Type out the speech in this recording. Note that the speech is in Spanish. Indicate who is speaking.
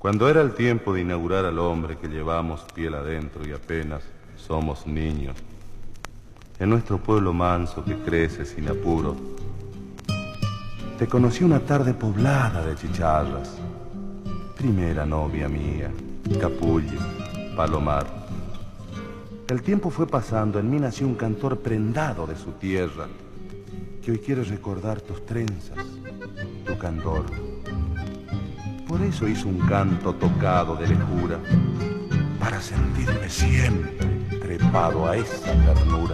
Speaker 1: Cuando era el tiempo de inaugurar al hombre que llevamos piel adentro y apenas somos niños, en nuestro pueblo manso que crece sin apuro, te conocí una tarde poblada de chicharras. Primera novia mía, Capulli, Palomar. El tiempo fue pasando, en mí nació un cantor prendado de su tierra, que hoy quiere recordar tus trenzas, tu candor. Por eso hizo un canto tocado de lejura, para sentirme siempre trepado a esa ternura.